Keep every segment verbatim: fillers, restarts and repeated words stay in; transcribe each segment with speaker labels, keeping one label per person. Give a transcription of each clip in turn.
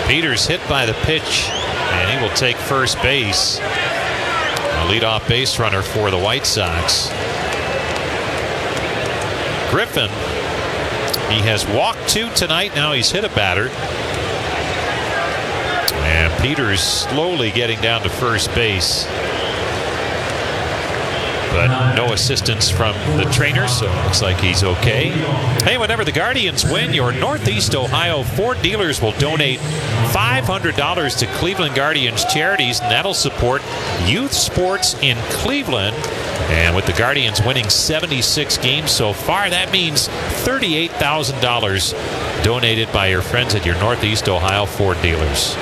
Speaker 1: Peters hit by the pitch, and he will take first base. A leadoff base runner for the White Sox. Griffin, he has walked two tonight. Now he's hit a batter. And Peters slowly getting down to first base. But no assistance from the trainer, so it looks like he's okay. Hey, whenever the Guardians win, your Northeast Ohio Ford dealers will donate five hundred dollars to Cleveland Guardians charities, and that'll support youth sports in Cleveland. And with the Guardians winning seventy-six games so far, that means thirty-eight thousand dollars donated by your friends at your Northeast Ohio Ford dealers.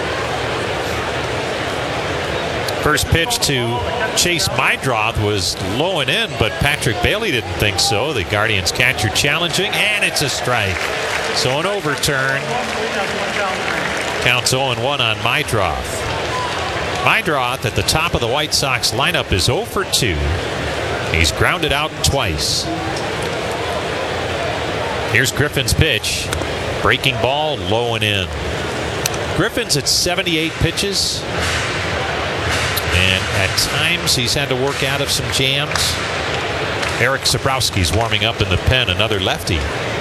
Speaker 1: First pitch to Chase Meidroth was low and in, but Patrick Bailey didn't think so. The Guardians catcher challenging, and it's a strike. So an overturn. Counts oh and one on Meidroth. Meidroth at the top of the White Sox lineup is oh for two. He's grounded out twice. Here's Griffin's pitch. Breaking ball, low and in. Griffin's at seventy-eight pitches. And at times he's had to work out of some jams. Eric Sabrowski's warming up in the pen, another lefty.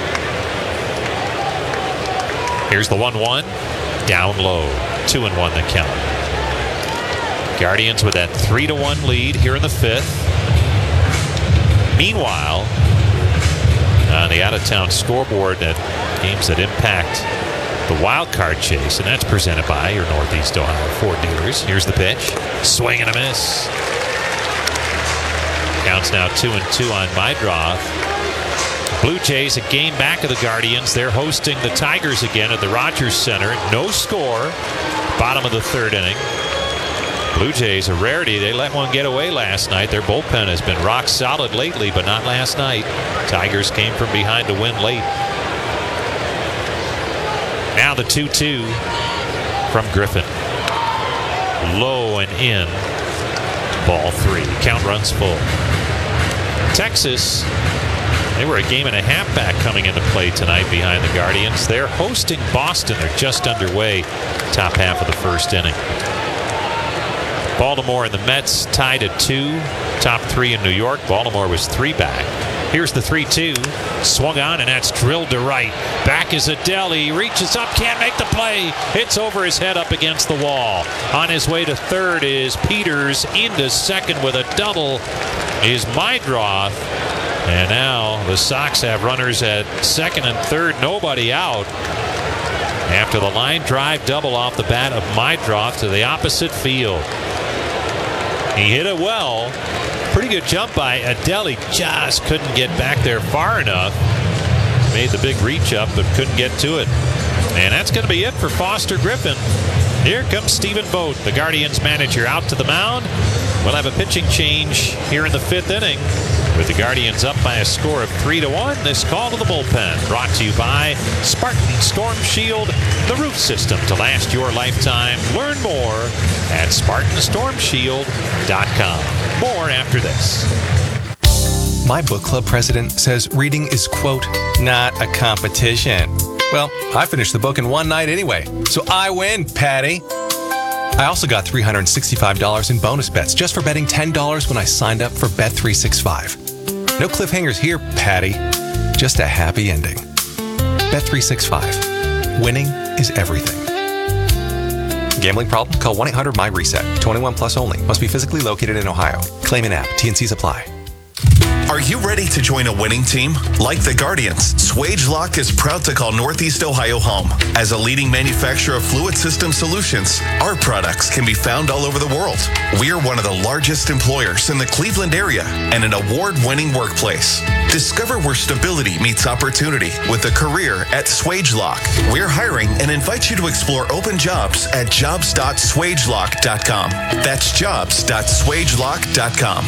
Speaker 1: Here's the one one. Down low. two and one the count. Guardians with that three to one lead here in the fifth. Meanwhile, on the out-of-town scoreboard, that games that impact the wild card chase, and that's presented by your Northeast Ohio Ford dealers. Here's the pitch. Swing and a miss. Counts now two and two on Meidroth. Blue Jays a game back of the Guardians. They're hosting the Tigers again at the Rogers Center. No score. Bottom of the third inning. Blue Jays a rarity. They let one get away last night. Their bullpen has been rock solid lately, but not last night. Tigers came from behind to win late. Now the two two from Griffin. Low and in. Ball three. Count runs full. Texas, they were a game and a half back coming into play tonight behind the Guardians. They're hosting Boston. They're just underway. Top half of the first inning. Baltimore and the Mets tied at two. Top three in New York. Baltimore was three back. Here's the three two. Swung on, and that's drilled to right. Back is Adele. He reaches up, can't make the play. Hits over his head up against the wall. On his way to third is Peters. Into second with a double is Meidroth. And now the Sox have runners at second and third. Nobody out. After the line drive double off the bat of Meidroth to the opposite field. He hit it well. Pretty good jump by Adele. Just couldn't get back there far enough. Made the big reach up, but couldn't get to it. And that's going to be it for Foster Griffin. Here comes Stephen Vogt, the Guardians manager, out to the mound. We'll have a pitching change here in the fifth inning, with the Guardians up by a score of three to one. This call to the bullpen brought to you by Spartan Storm Shield, the roof system to last your lifetime. Learn more at Spartan Storm Shield dot com. More after this.
Speaker 2: My book club president says reading is, quote, not a competition. Well, I finished the book in one night anyway, so I win, Patty. I also got three hundred sixty-five dollars in bonus bets just for betting ten dollars when I signed up for Bet three sixty-five. No cliffhangers here, Patty. Just a happy ending. Bet three sixty-five. Winning is everything. Gambling problem? Call one eight hundred M Y RESET. twenty-one plus only. Must be physically located in Ohio. Claim an app. T and Cs apply.
Speaker 3: Are you ready to join a winning team? Like the Guardians, Swagelok is proud to call Northeast Ohio home. As a leading manufacturer of fluid system solutions, our products can be found all over the world. We are one of the largest employers in the Cleveland area and an award-winning workplace. Discover where stability meets opportunity with a career at Swagelok. We're hiring and invite you to explore open jobs at jobs dot swagelok dot com. That's jobs dot swagelok dot com.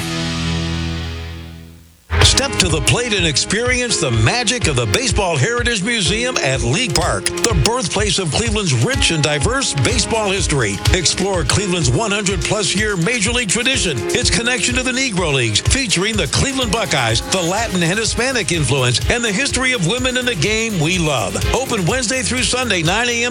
Speaker 4: Step to the plate and experience the magic of the Baseball Heritage Museum at League Park, the birthplace of Cleveland's rich and diverse baseball history. Explore Cleveland's one hundred plus year Major League tradition, its connection to the Negro Leagues, featuring the Cleveland Buckeyes, the Latin and Hispanic influence, and the history of women in the game we love. Open Wednesday through Sunday, nine a.m.